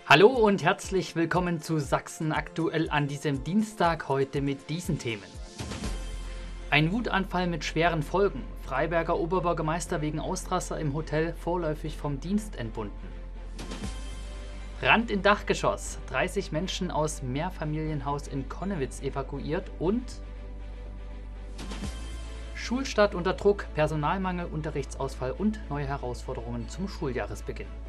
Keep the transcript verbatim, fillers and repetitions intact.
Hallo und herzlich willkommen zu Sachsen aktuell an diesem Dienstag, heute mit diesen Themen. Ein Wutanfall mit schweren Folgen. Freiberger Oberbürgermeister wegen Ausraster im Hotel vorläufig vom Dienst entbunden. Brand in Dachgeschoss. dreißig Menschen aus Mehrfamilienhaus in Connewitz evakuiert und Schulstart unter Druck, Personalmangel, Unterrichtsausfall und neue Herausforderungen zum Schuljahresbeginn.